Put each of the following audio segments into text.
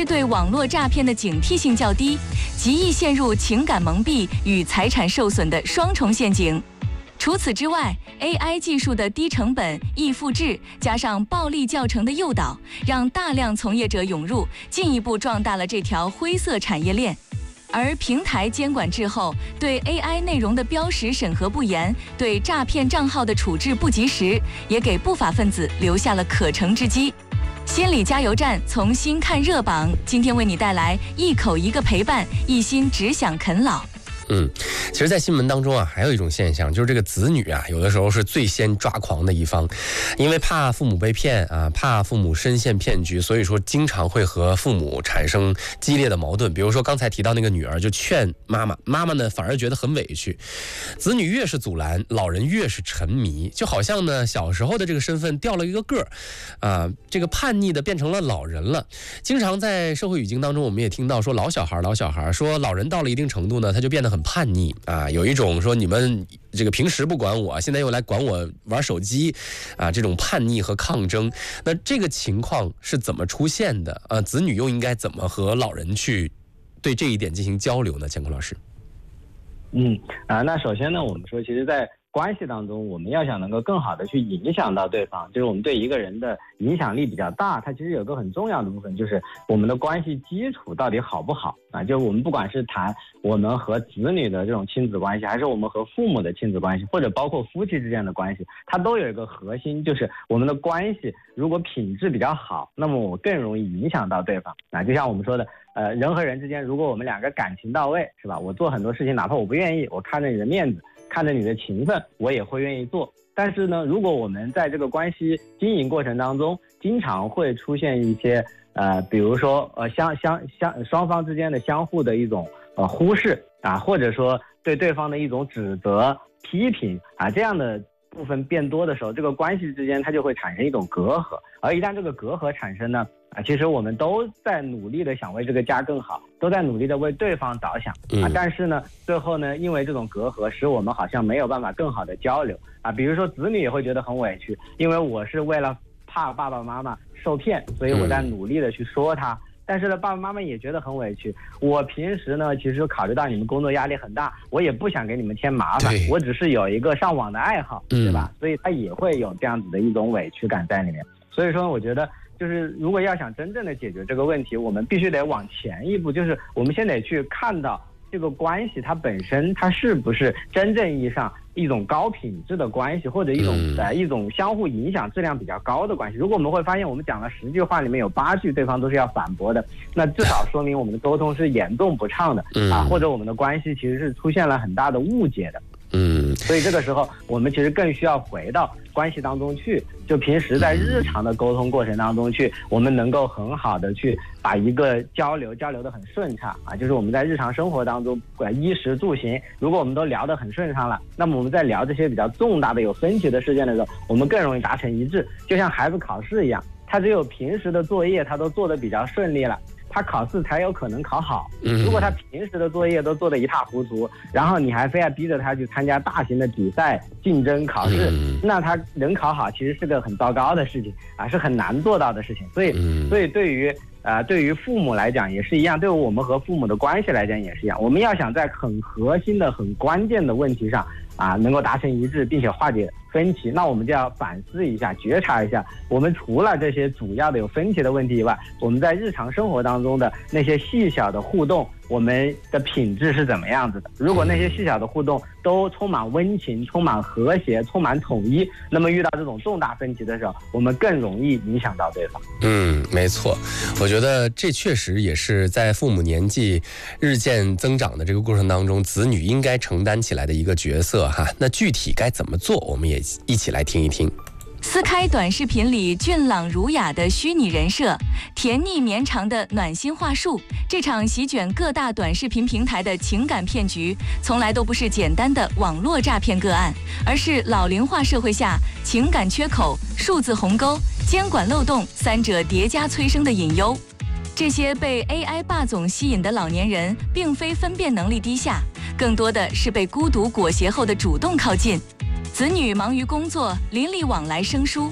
之对网络诈骗的警惕性较低，极易陷入情感蒙蔽与财产受损的双重陷阱。除此之外 ，AI 技术的低成本、易复制，加上暴力教程的诱导，让大量从业者涌入，进一步壮大了这条灰色产业链。而平台监管滞后，对 AI 内容的标识审核不严，对诈骗账号的处置不及时，也给不法分子留下了可乘之机。心理加油站从新看热榜，今天为你带来一口一个陪伴，一心只想啃老。 其实在新闻当中啊，还有一种现象，就是这个子女啊，有的时候是最先抓狂的一方，因为怕父母被骗啊，怕父母深陷骗局，所以说经常会和父母产生激烈的矛盾。比如说刚才提到那个女儿就劝妈妈，妈妈呢反而觉得很委屈，子女越是阻拦，老人越是沉迷，就好像呢小时候的这个身份掉了一个个啊，这个叛逆的变成了老人了。经常在社会语境当中，我们也听到说老小孩，说老人到了一定程度呢，他就变得很叛逆啊，有一种说你们这个平时不管我，现在又来管我玩手机啊，这种叛逆和抗争。那这个情况是怎么出现的？子女又应该怎么和老人去对这一点进行交流呢？乾坤老师。 那首先呢，我们说其实在关系当中，我们要想能够更好的去影响到对方，就是我们对一个人的影响力比较大，它其实有个很重要的部分，就是我们的关系基础到底好不好啊？就我们不管是谈我们和子女的这种亲子关系，还是我们和父母的亲子关系，或者包括夫妻之间的关系，它都有一个核心，就是我们的关系如果品质比较好，那么我更容易影响到对方啊。就像我们说的，人和人之间，如果我们两个感情到位，是吧？我做很多事情，哪怕我不愿意，我看着你的面子，看着你的情分，我也会愿意做。但是呢，如果我们在这个关系经营过程当中，经常会出现一些比如说双方之间的相互的一种忽视啊，或者说对对方的一种指责、批评啊，这样的部分变多的时候，这个关系之间它就会产生一种隔阂。而一旦这个隔阂产生呢，其实我们都在努力的想为这个家更好，都在努力的为对方着想啊。但是呢，最后呢，因为这种隔阂，使我们好像没有办法更好的交流啊。比如说子女也会觉得很委屈，因为我是为了怕爸爸妈妈受骗，所以我在努力的去说他。但是呢，爸爸妈妈也觉得很委屈。我平时呢，其实考虑到你们工作压力很大，我也不想给你们添麻烦，我只是有一个上网的爱好，对吧？所以他也会有这样子的一种委屈感在里面。所以说，我觉得就是如果要想真正的解决这个问题，我们必须得往前一步，就是我们先得去看到这个关系它本身它是不是真正意义上一种高品质的关系，或者一种相互影响质量比较高的关系。如果我们会发现我们讲了10句话里面有8句对方都是要反驳的，那至少说明我们的沟通是严重不畅的啊，或者我们的关系其实是出现了很大的误解的。所以这个时候我们其实更需要回到关系当中去，就平时在日常的沟通过程当中去，我们能够很好的去把一个交流得很顺畅啊，就是我们在日常生活当中衣食住行，如果我们都聊得很顺畅了，那么我们在聊这些比较重大的有分歧的事件的时候，我们更容易达成一致。就像孩子考试一样，他只有平时的作业他都做得比较顺利了，他考试才有可能考好。如果他平时的作业都做得一塌糊涂，然后你还非要逼着他去参加大型的比赛、竞争考试，那他能考好其实是个很糟糕的事情啊，是很难做到的事情。所以对于父母来讲也是一样，对于我们和父母的关系来讲也是一样。我们要想在很核心的、很关键的问题上啊，能够达成一致，并且化解分歧，那我们就要反思一下，觉察一下，我们除了这些主要的有分歧的问题以外，我们在日常生活当中的那些细小的互动，我们的品质是怎么样子的？如果那些细小的互动都充满温情、充满和谐、充满统一，那么遇到这种重大分歧的时候，我们更容易影响到对方。 没错，我觉得这确实也是在父母年纪日渐增长的这个过程当中，子女应该承担起来的一个角色哈。那具体该怎么做，我们也一起来听一听。 撕开短视频里俊朗儒雅的虚拟人设，甜腻绵长的暖心话术，这场席卷各大短视频平台的情感骗局，从来都不是简单的网络诈骗个案，而是老龄化社会下情感缺口、数字鸿沟、监管漏洞三者叠加催生的隐忧。这些被 AI 霸总吸引的老年人，并非分辨能力低下，更多的是被孤独裹挟后的主动靠近。子女忙于工作，邻里往来生疏，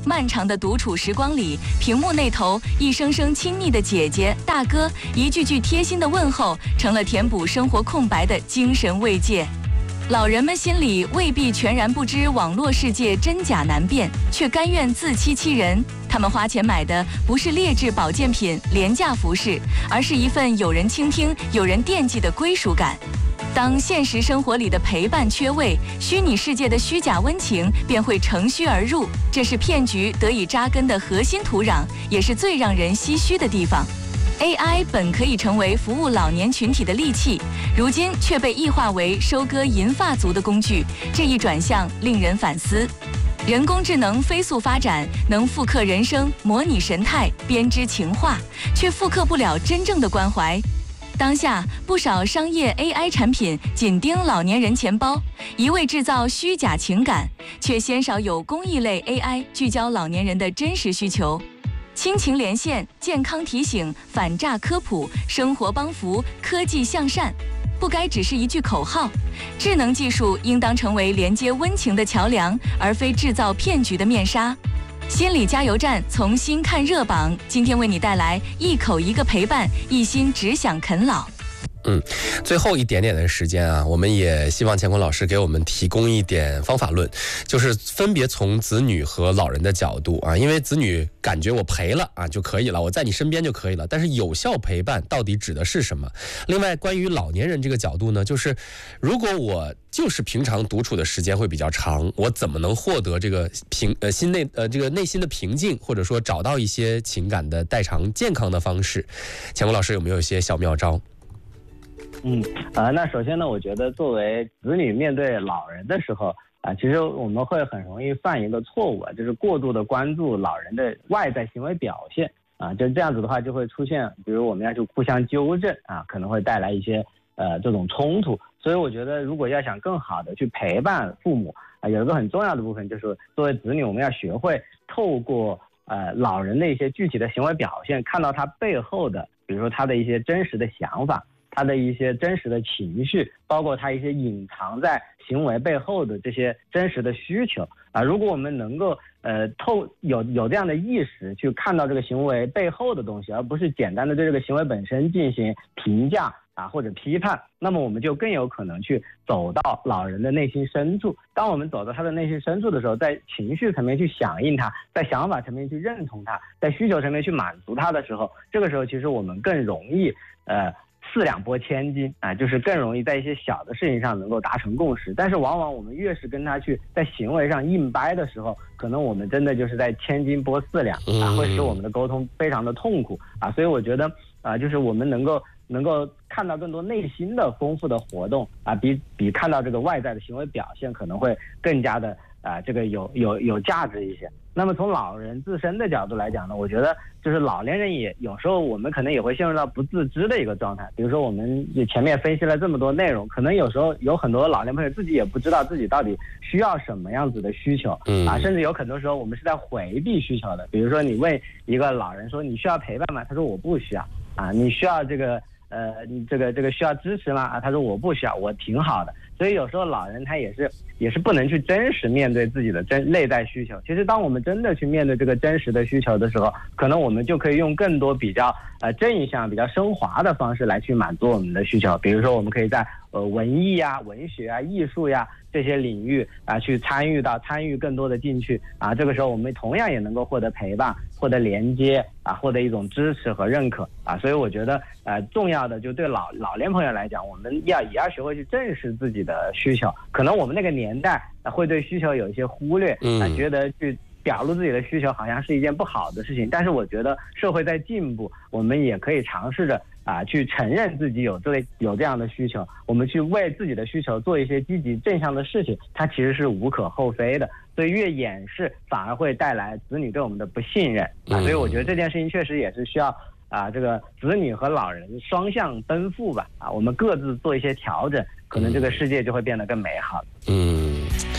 漫长的独处时光里，屏幕那头一声声亲昵的姐姐、大哥，一句句贴心的问候，成了填补生活空白的精神慰藉。老人们心里未必全然不知网络世界真假难辨，却甘愿自欺欺人。他们花钱买的不是劣质保健品、廉价服饰，而是一份有人倾听、有人惦记的归属感。当现实生活里的陪伴缺位，虚拟世界的虚假温情便会乘虚而入，这是骗局得以扎根的核心土壤，也是最让人唏嘘的地方。AI 本可以成为服务老年群体的利器，如今却被异化为收割银发族的工具，这一转向令人反思。人工智能飞速发展，能复刻人生、模拟神态、编织情话，却复刻不了真正的关怀。当下不少商业 AI 产品紧盯老年人钱包，一味制造虚假情感，却鲜少有公益类 AI 聚焦老年人的真实需求。亲情连线、健康提醒、反诈科普、生活帮扶、科技向善，不该只是一句口号。智能技术应当成为连接温情的桥梁，而非制造骗局的面纱。心理加油站从新看热榜，今天为你带来一口一个陪伴，一心只想啃老。 最后一点点的时间啊，我们也希望乾坤老师给我们提供一点方法论，就是分别从子女和老人的角度啊，因为子女感觉我陪了啊就可以了，我在你身边就可以了，但是有效陪伴到底指的是什么？另外，关于老年人这个角度呢，就是如果我就是平常独处的时间会比较长，我怎么能获得这个内心的平静，或者说找到一些情感的代偿健康的方式？乾坤老师有没有一些小妙招？ 那首先呢，我觉得作为子女面对老人的时候其实我们会很容易犯一个错误就是过度的关注老人的外在行为表现就这样子的话就会出现，比如我们要去互相纠正可能会带来一些这种冲突。所以我觉得如果要想更好的去陪伴父母有一个很重要的部分，就是作为子女我们要学会透过老人的一些具体的行为表现，看到他背后的，比如说他的一些真实的想法，他的一些真实的情绪，包括他一些隐藏在行为背后的这些真实的需求如果我们能够有这样的意识去看到这个行为背后的东西，而不是简单的对这个行为本身进行评价或者批判，那么我们就更有可能去走到老人的内心深处。当我们走到他的内心深处的时候，在情绪层面去响应他，在想法层面去认同他，在需求层面去满足他的时候，这个时候其实我们更容易四两拨千斤就是更容易在一些小的事情上能够达成共识。但是往往我们越是跟他去在行为上硬掰的时候，可能我们真的就是在千斤拨四两会使我们的沟通非常的痛苦所以我觉得就是我们能够看到更多内心的丰富的活动比看到这个外在的行为表现可能会更加的这个有价值一些。那么从老人自身的角度来讲呢，我觉得就是老年人也有时候我们可能也会陷入到不自知的一个状态。比如说我们前面分析了这么多内容，可能有时候有很多老年朋友自己也不知道自己到底需要什么样子的需求甚至有很多时候我们是在回避需求的。比如说你问一个老人说你需要陪伴吗？他说我不需要你需要这个你这个需要支持吗？他说我不需要，我挺好的。所以有时候老人他也是不能去真实面对自己的内在需求。其实当我们真的去面对这个真实的需求的时候，可能我们就可以用更多比较正向、比较升华的方式来去满足我们的需求。比如说我们可以在文艺文学艺术这些领域去参与更多的进去这个时候我们同样也能够获得陪伴，获得连接获得一种支持和认可所以我觉得重要的就对老年朋友来讲，我们也要学会去正视自己的需求。可能我们那个年代会对需求有一些忽略觉得去表露自己的需求好像是一件不好的事情。但是我觉得社会在进步，我们也可以尝试着去承认自己有这样的需求，我们去为自己的需求做一些积极正向的事情，它其实是无可厚非的。所以越掩饰反而会带来子女对我们的不信任所以我觉得这件事情确实也是需要这个子女和老人双向奔赴吧我们各自做一些调整，可能这个世界就会变得更美好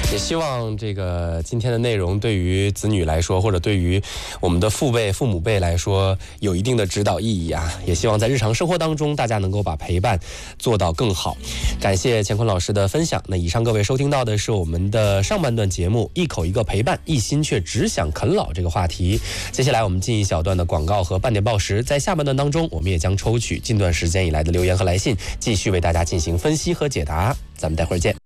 也希望这个今天的内容对于子女来说，或者对于我们的父辈、父母辈来说，有一定的指导意义啊。也希望在日常生活当中，大家能够把陪伴做到更好。感谢乾坤老师的分享。那以上各位收听到的是我们的上半段节目，一口一个陪伴，一心却只想啃老这个话题。接下来我们进一小段的广告和半点报时，在下半段当中，我们也将抽取近段时间以来的留言和来信，继续为大家进行分析和解答。咱们待会儿见。